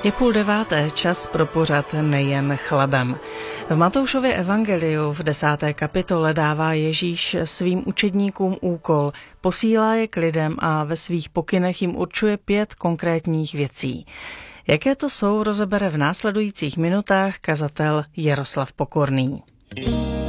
Je 8:30, čas pro pořad Nejen chlebem. V Matoušově evangeliu v 10. kapitole dává Ježíš svým učedníkům úkol, posílá je k lidem a ve svých pokynech jim určuje 5 konkrétních věcí. Jaké to jsou, rozebere v následujících minutách kazatel Jaroslav Pokorný.